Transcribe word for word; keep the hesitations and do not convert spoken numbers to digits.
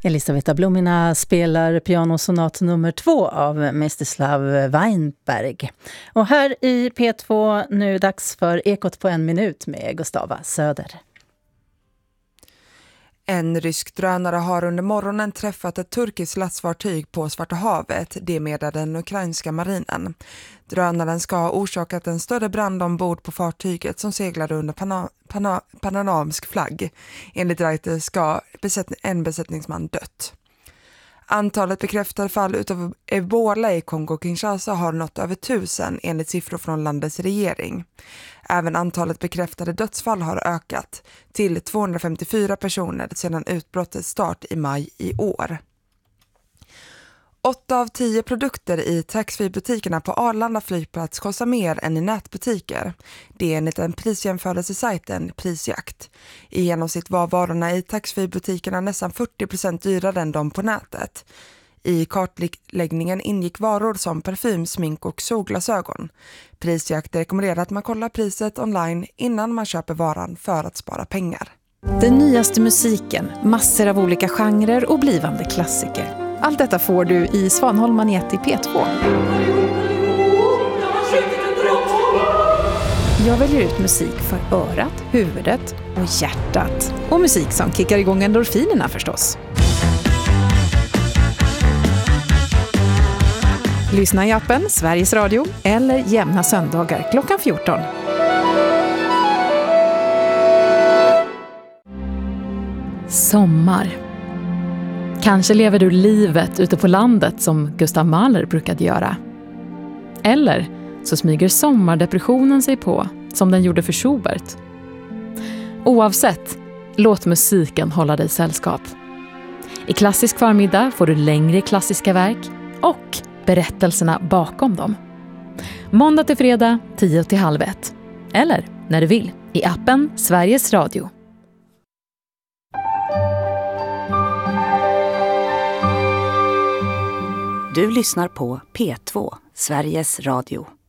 Elisaveta Blomina spelar pianosonat nummer två av Mstislav Weinberg. Och här i P två nu dags för Ekot på en minut med Gustava Söder. En rysk drönare har under morgonen träffat ett turkiskt lastfartyg på Svarta havet, det meddelade den ukrainska marinen. Drönaren ska ha orsakat en större brand ombord på fartyget som seglade under pana, pana, panamerikansk flagg. Enligt Reuters ska besättning, en besättningsman dött. Antalet bekräftade fall utav Ebola i Kongo-Kinshasa har nått över tusen enligt siffror från landets regering. Även antalet bekräftade dödsfall har ökat till tvåhundrafemtiofyra personer sedan utbrottets start i maj i år. Åtta av tio produkter i taxfree-butikerna på Arlanda flygplats kostar mer än i nätbutiker. Det är enligt en prisjämförelsesajten Prisjakt. I genomsnitt var varorna i taxfree-butikerna nästan fyrtio procent dyrare än de på nätet. I kartläggningen ingick varor som parfym, smink och solglasögon. Prisjakt rekommenderar att man kollar priset online innan man köper varan för att spara pengar. Den nyaste musiken, massor av olika genrer och blivande klassiker. Allt detta får du i Svanholm Magnet i P två. Jag väljer ut musik för örat, huvudet och hjärtat. Och musik som kickar igång endorfinerna förstås. Lyssna i appen Sveriges Radio eller jämna söndagar klockan fjorton. Sommar. Kanske lever du livet ute på landet som Gustav Mahler brukade göra. Eller så smyger sommardepressionen sig på som den gjorde för Schubert. Oavsett, låt musiken hålla dig sällskap. I Klassisk förmiddag får du längre klassiska verk och berättelserna bakom dem. Måndag till fredag, tio till halv ett. Eller när du vill, i appen Sveriges Radio. Du lyssnar på P två, Sveriges Radio.